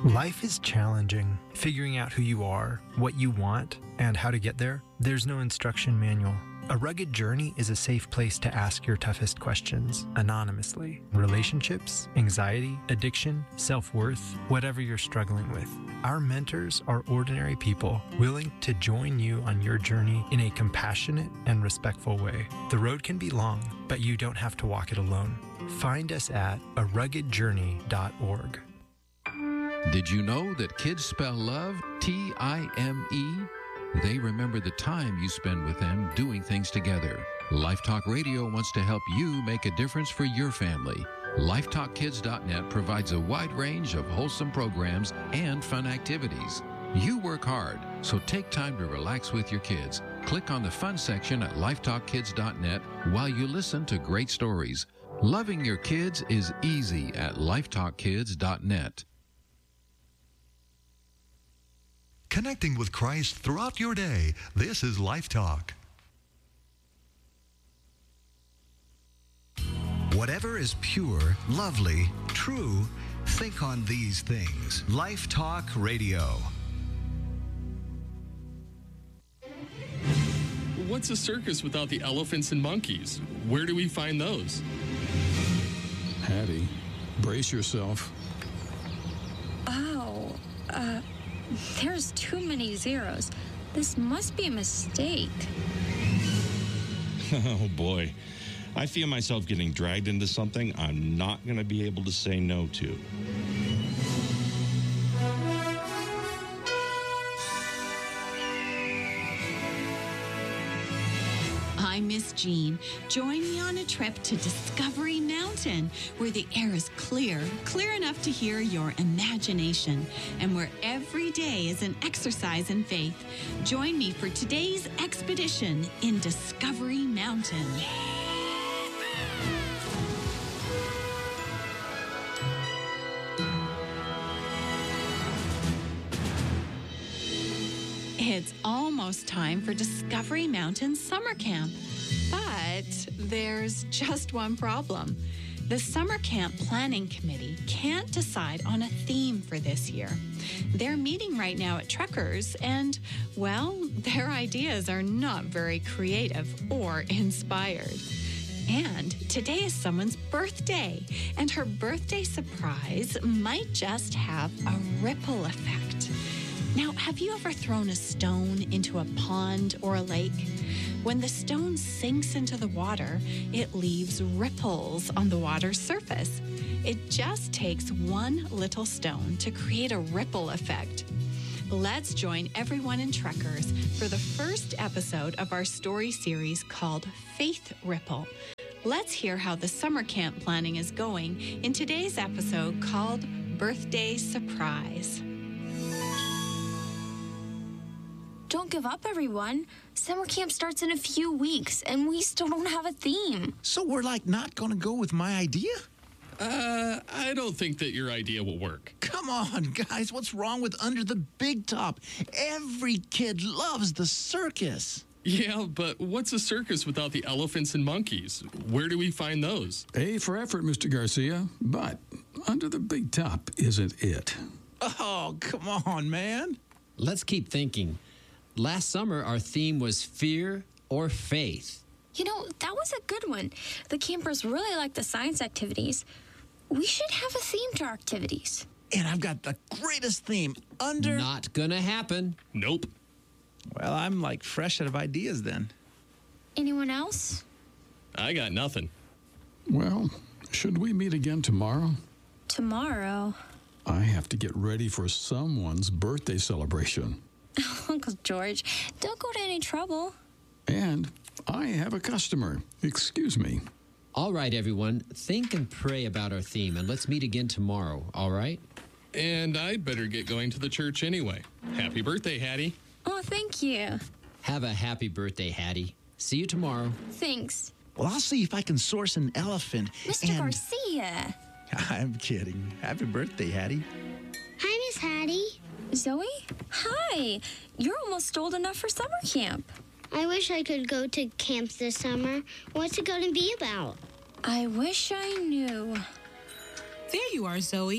Life is challenging. Figuring out who you are, what you want, and how to get there, there's no instruction manual. A Rugged Journey is a safe place to ask your toughest questions anonymously. Relationships, anxiety, addiction, self-worth, whatever you're struggling with. Our mentors are ordinary people willing to join you on your journey in a compassionate and respectful way. The road can be long, but you don't have to walk it alone. Find us at aruggedjourney.org. Did you know that kids spell love T-I-M-E? They remember the time you spend with them doing things together. Lifetalk Radio wants to help you make a difference for your family. LifetalkKids.net provides a wide range of wholesome programs and fun activities. You work hard, so take time to relax with your kids. Click on the fun section at LifetalkKids.net while you listen to great stories. Loving your kids is easy at LifetalkKids.net. Connecting with Christ throughout your day. This is Life Talk. Whatever is pure, lovely, true, think on these things. Life Talk Radio. What's a circus without the elephants and monkeys? Where do we find those? Hattie, brace yourself. Oh, there's too many zeros. This must be a mistake. Oh, boy. I feel myself getting dragged into something I'm not going to be able to say no to. I'm Miss Jean. Join me on a trip to Discovery Mountain, where the air is clear enough to hear your imagination, and where every day is an exercise in faith. Join me for today's expedition in Discovery Mountain. It's almost time for Discovery Mountain Summer Camp. But there's just one problem. The Summer Camp Planning Committee can't decide on a theme for this year. They're meeting right now at Truckers, and, well, their ideas are not very creative or inspired. And today is someone's birthday, and her birthday surprise might just have a ripple effect. Now, have you ever thrown a stone into a pond or a lake? When the stone sinks into the water, it leaves ripples on the water's surface. It just takes one little stone to create a ripple effect. Let's join everyone in Truckers for the first episode of our story series called Faith Ripple. Let's hear how the summer camp planning is going in today's episode called Birthday Surprise. Don't give up, everyone. Summer camp starts in a few weeks, and we still don't have a theme. So we're not going to go with my idea? I don't think that your idea will work. Come on, guys. What's wrong with Under the Big Top? Every kid loves the circus. Yeah, but what's a circus without the elephants and monkeys? Where do we find those? A for effort, Mr. Garcia, but Under the Big Top isn't it. Oh, come on, man. Let's keep thinking. Last summer, our theme was fear or faith. You know, that was a good one. The campers really like the science activities. We should have a theme to our activities. And I've got the greatest theme, Under... Not gonna happen. Nope. Well, I'm fresh out of ideas then. Anyone else? I got nothing. Well, should we meet again tomorrow? Tomorrow? I have to get ready for someone's birthday celebration. Uncle George, don't go to any trouble. And I have a customer. Excuse me. All right, everyone. Think and pray about our theme, and let's meet again tomorrow, all right? And I'd better get going to the church anyway. Happy birthday, Hattie. Oh, thank you. Have a happy birthday, Hattie. See you tomorrow. Thanks. Well, I'll see if I can source an elephant. Mr. Garcia. I'm kidding. Happy birthday, Hattie. Hi, Miss Hattie. Zoe? Hi. You're almost old enough for summer camp. I wish I could go to camp this summer. What's it going to be about? I wish I knew. There you are, Zoe.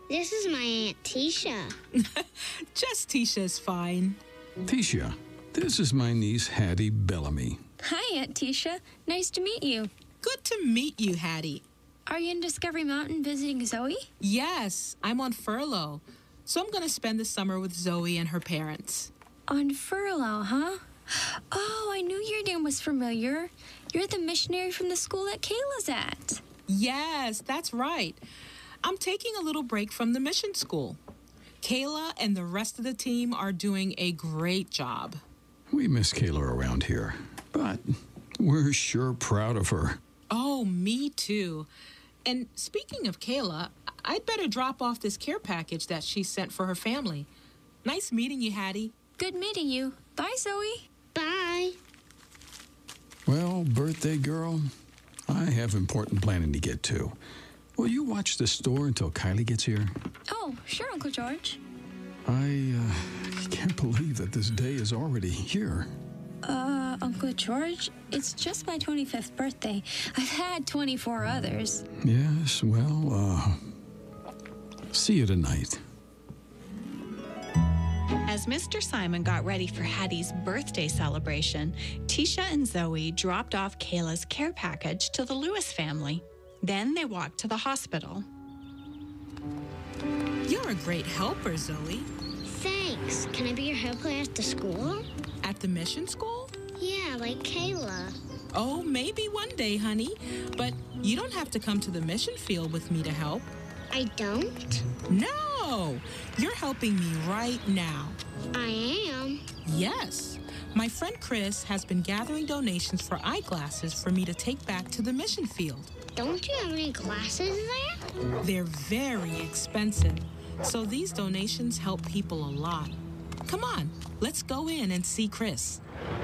This is my Aunt Tisha. Just Tisha's fine. Tisha, this is my niece, Hattie Bellamy. Hi, Aunt Tisha. Nice to meet you. Good to meet you, Hattie. Are you in Discovery Mountain visiting Zoe? Yes, I'm on furlough. So I'm going to spend the summer with Zoe and her parents. On furlough, huh? Oh, I knew your name was familiar. You're the missionary from the school that Kayla's at. Yes, that's right. I'm taking a little break from the mission school. Kayla and the rest of the team are doing a great job. We miss Kayla around here, but we're sure proud of her. Oh, me too. And speaking of Kayla, I'd better drop off this care package that she sent for her family. Nice meeting you, Hattie. Good meeting you. Bye, Zoe. Bye. Well, birthday girl, I have important planning to get to. Will you watch the store until Kylie gets here? Oh, sure, Uncle George. I can't believe that this day is already here. Uncle George, it's just my 25th birthday. I've had 24 others. Yes, well, see you tonight. As Mr. Simon got ready for Hattie's birthday celebration, Tisha and Zoe dropped off Kayla's care package to the Lewis family. Then they walked to the hospital. You're a great helper, Zoe. Thanks. Can I be your helper at the school? At the mission school? Yeah, like Kayla. Oh, maybe one day, honey. But you don't have to come to the mission field with me to help. I don't? No! You're helping me right now. I am? Yes. My friend Chris has been gathering donations for eyeglasses for me to take back to the mission field. Don't you have any glasses there? They're very expensive, so these donations help people a lot. Come on, let's go in and see Chris.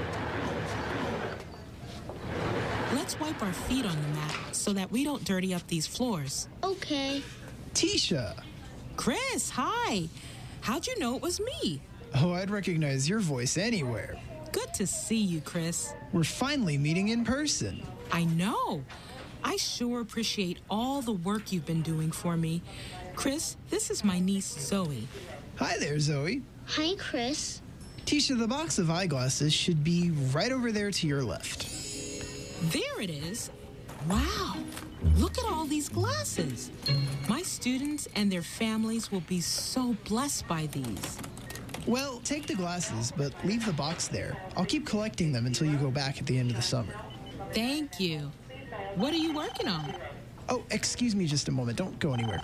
Let's wipe our feet on the mat so that we don't dirty up these floors. Okay. Tisha. Chris, hi. How'd you know it was me? Oh, I'd recognize your voice anywhere. Good to see you, Chris. We're finally meeting in person. I know. I sure appreciate all the work you've been doing for me. Chris, this is my niece, Zoe. Hi there, Zoe. Hi, Chris. Tisha, the box of eyeglasses should be right over there to your left. There it is. Wow. Look at all these glasses. My students and their families will be so blessed by these. Well, take the glasses, but leave the box there. I'll keep collecting them until you go back at the end of the summer. Thank you. What are you working on? Oh, excuse me just a moment. Don't go anywhere.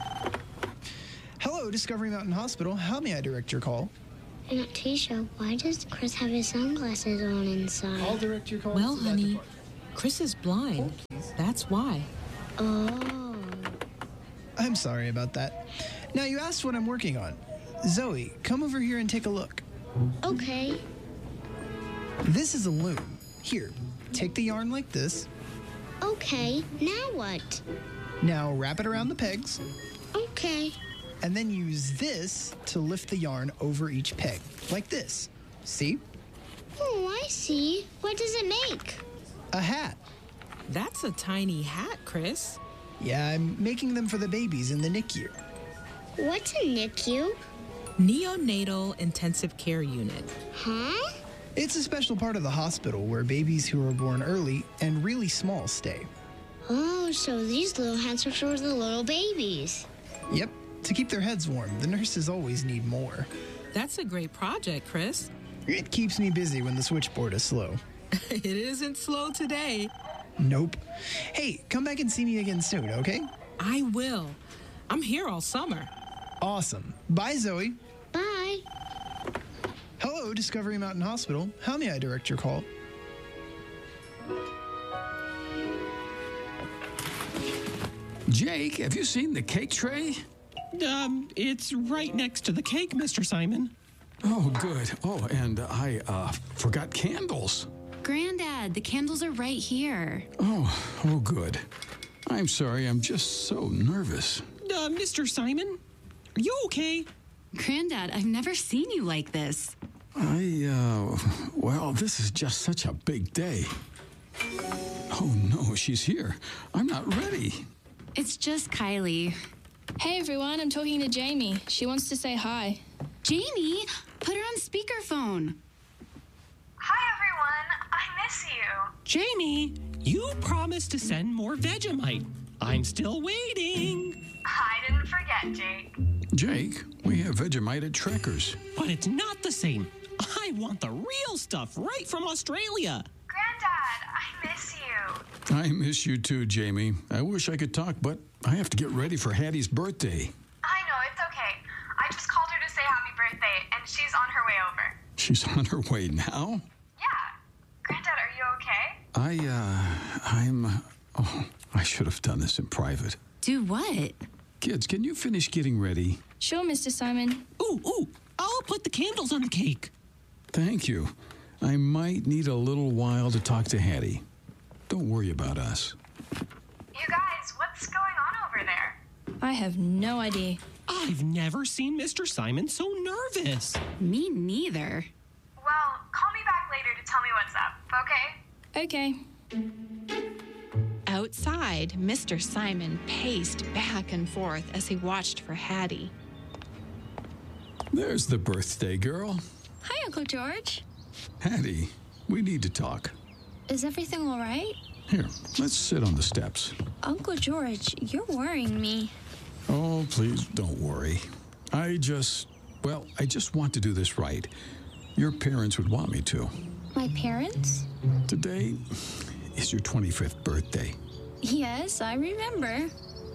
Hello, Discovery Mountain Hospital. How may I direct your call? Aunt Tisha, why does Chris have his sunglasses on inside? I'll direct your call. Well, honey, Chris is blind. That's why. Oh. I'm sorry about that. Now, you asked what I'm working on. Zoe, come over here and take a look. Okay. This is a loom. Here, take the yarn like this. Okay, now what? Now wrap it around the pegs. Okay. And then use this to lift the yarn over each peg, like this. See? Oh, I see. What does it make? A hat. That's a tiny hat, Chris. Yeah, I'm making them for the babies in the NICU. What's a NICU? Neonatal Intensive Care Unit. Huh? It's a special part of the hospital where babies who are born early and really small stay. Oh, so these little hats are for the little babies. Yep. To keep their heads warm, the nurses always need more. That's a great project, Chris. It keeps me busy when the switchboard is slow. It isn't slow today. Nope. Hey, come back and see me again soon, okay? I will. I'm here all summer. Awesome. Bye, Zoe. Bye. Hello, Discovery Mountain Hospital. How may I direct your call? Jake, have you seen the cake tray? It's right next to the cake, Mr. Simon. Oh, good. Oh, and I forgot candles. Granddad, the candles are right here. Oh, good. I'm sorry, I'm just so nervous. Mr. Simon, are you okay? Granddad, I've never seen you like this. Well, this is just such a big day. Oh, no, she's here. I'm not ready. It's just Kylie. Hey everyone, I'm talking to Jamie. She wants to say hi. Jamie, put her on speakerphone. Hi everyone, I miss you. Jamie, you promised to send more Vegemite. I'm still waiting. I didn't forget, Jake. Jake, we have Vegemite at Trekkers. But it's not the same. I want the real stuff right from Australia. Granddad, I miss you. I miss you too, Jamie. I wish I could talk, but I have to get ready for Hattie's birthday. I know, it's okay. I just called her to say happy birthday, and she's on her way over. She's on her way now? Yeah. Granddad, are you okay? I should have done this in private. Do what? Kids, can you finish getting ready? Sure, Mr. Simon. Ooh, I'll put the candles on the cake. Thank you. I might need a little while to talk to Hattie. Don't worry about us. You guys, what's going on over there? I have no idea. I've never seen Mr. Simon so nervous. Me neither. Well, call me back later to tell me what's up, okay? Okay. Outside, Mr. Simon paced back and forth as he watched for Hattie. There's the birthday girl. Hi, Uncle George. Hattie, we need to talk. Is everything all right? Here, let's sit on the steps. Uncle George, you're worrying me. Oh, please don't worry. I just want to do this right. Your parents would want me to. My parents? Today is your 25th birthday. Yes, I remember.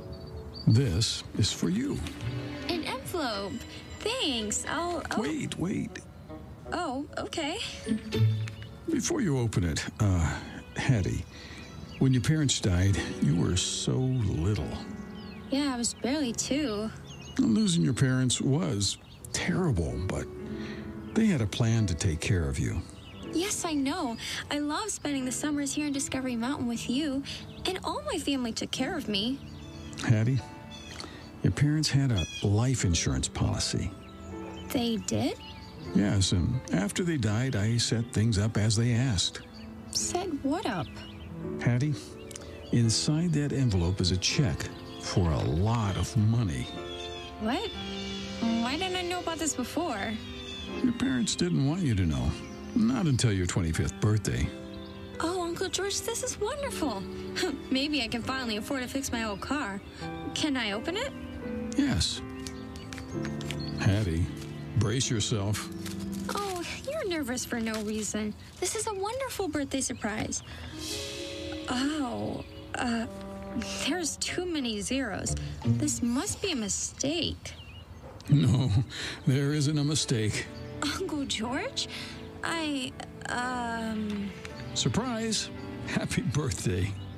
This is for you. An envelope. Thanks. I'll... Wait. Oh, okay. Before you open it, Hattie, when your parents died, you were so little. Yeah, I was barely 2. Losing your parents was terrible, but they had a plan to take care of you. Yes, I know. I love spending the summers here in Discovery Mountain with you, and all my family took care of me. Hattie, your parents had a life insurance policy. They did? Yes, and after they died, I set things up as they asked. Set what up? Hattie, inside that envelope is a check for a lot of money. What? Why didn't I know about this before? Your parents didn't want you to know. Not until your 25th birthday. Oh, Uncle George, this is wonderful. Maybe I can finally afford to fix my old car. Can I open it? Yes. Hattie, brace yourself. Oh, you're nervous for no reason. This is a wonderful birthday surprise. Oh, there's too many zeros. This must be a mistake. No, there isn't a mistake. Uncle George? Surprise! Happy birthday.